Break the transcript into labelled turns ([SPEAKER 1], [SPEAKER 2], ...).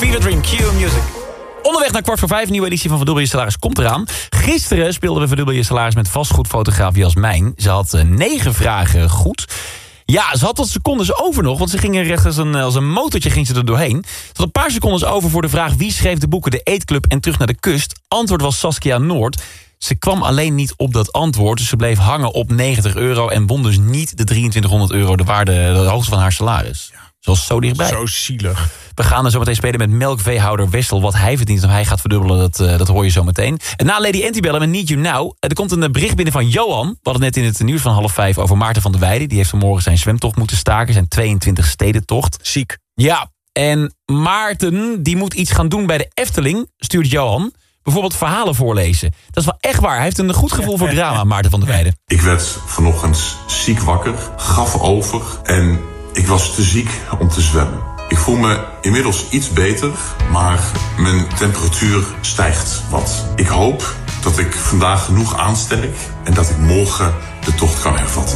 [SPEAKER 1] Fever Dream, Q Music. Onderweg naar 4:45, nieuwe editie van Verdubbel je Salaris komt eraan. Gisteren speelden we Verdubbel je Salaris met vastgoedfotograaf Jasmijn. Ze had 9 vragen goed. Ja, ze had wat secondes over nog, want ze ging er recht als een motortje ging ze er doorheen. Ze had een paar secondes over voor de vraag wie schreef de boeken De Eetclub en Terug naar de Kust. Antwoord was Saskia Noord. Ze kwam alleen niet op dat antwoord, dus ze bleef hangen op €90 en won dus niet de €2300, de hoogste van haar salaris. Ze was zo dichtbij.
[SPEAKER 2] Zo zielig.
[SPEAKER 1] We gaan er zo meteen spelen met melkveehouder Wessel. Wat hij verdient en hij gaat verdubbelen, dat hoor je zo meteen. En na Lady Anti bellen met Need You Now. Er komt een bericht binnen van Johan. We hadden net in het nieuws van 4:30 over Maarten van der Weijden. Die heeft vanmorgen zijn zwemtocht moeten staken. Zijn 22 stedentocht.
[SPEAKER 2] Ziek.
[SPEAKER 1] Ja, en Maarten die moet iets gaan doen bij de Efteling, stuurt Johan. Bijvoorbeeld verhalen voorlezen. Dat is wel echt waar. Hij heeft een goed gevoel voor drama, Maarten van der Weijden.
[SPEAKER 3] Ik werd vanochtend ziek wakker, gaf over en ik was te ziek om te zwemmen. Ik voel me inmiddels iets beter, maar mijn temperatuur stijgt wat. Ik hoop dat ik vandaag genoeg aansterk en dat ik morgen de tocht kan hervatten.